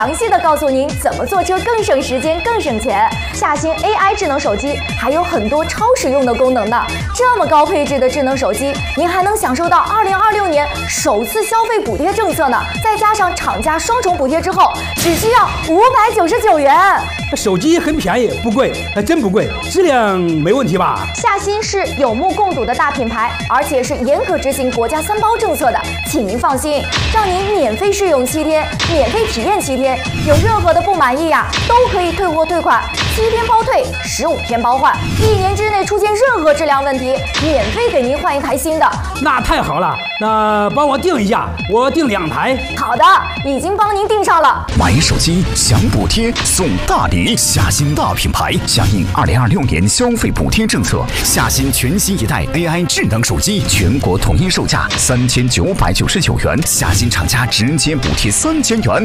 详细的告诉您怎么坐车更省时间、更省钱。夏新 AI 智能手机还有很多超实用的功能呢。这么高配置的智能手机，您还能享受到2026年首次消费补贴政策呢。再加上厂家双重补贴之后，只需要599元。 手机很便宜，不贵，还真不贵，质量没问题吧？ 夏新是有目共睹的大品牌，而且是严格执行国家3包政策的，请您放心，让您免费试用7天，免费体验7天，有任何的不满意呀，都可以退货退款，7天包退，15天包换，1年之内出现任何质量问题，免费给您换一台新的。 那太好了，那帮我订一下，我订2台。 好的，已经帮您订上了。 买手机享补贴送大礼，夏新大品牌响应2026年消费补贴政策，夏新全新一代 AI 智能手机全国统一售价3999元，夏新厂家直接补贴3000元。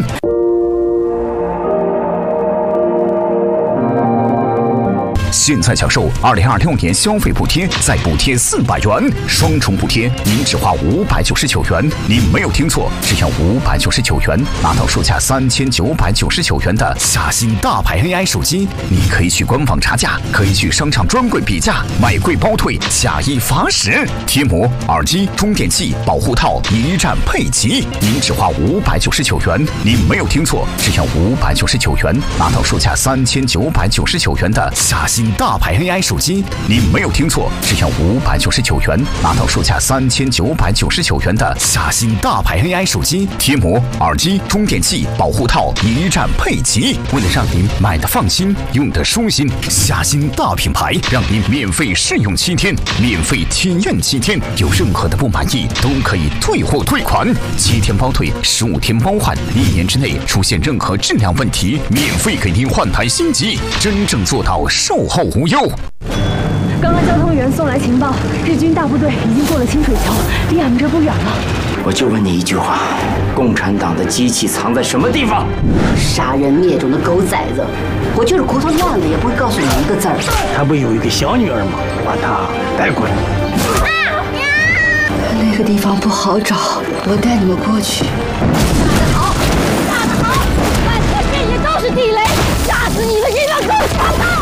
现在享受2026年消费补贴，再补贴400元，双重补贴，您只花599元。您没有听错，只要599元，拿到售价3999元的夏新大牌 AI 手机。你可以去官网查价，可以去商场专柜比价，买贵包退，假一罚10。贴膜、耳机、充电器、保护套一站配齐，您只花599元。您没有听错，只要599元，拿到售价3999元的夏新大牌 AI 手机。您没有听错，只要599元，拿到售价3999元的夏新大牌 AI 手机。贴膜、耳机、充电器、保护套一站配齐。为了让您买的放心，用的舒心，夏新大品牌让您免费试用7天，免费体验7天，有任何的不满意都可以退货退款，7天包退，15天包换，1年之内出现任何质量问题，免费给您换台新机，真正做到售后无忧。 刚刚交通员送来情报，日军大部队已经过了清水桥，离俺们这不远了。 我就问你一句话，共产党的机器藏在什么地方？ 杀人灭种的狗崽子，我就是骨头烂了也不会告诉你一个字儿。 他不有一个小女儿吗？把她带过来。 那个地方不好找，我带你们过去。 大的好，满天遍野都是地雷，炸死你的欲望更强大。